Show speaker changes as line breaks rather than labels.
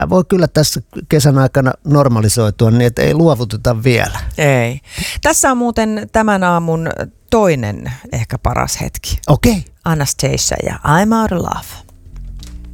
voi kyllä tässä kesän aikana normalisoitua niin, että ei luovuteta vielä.
Ei. Tässä on muuten tämän aamun toinen ehkä paras hetki.
Okei.
Anastacia ja I'm Out of Love.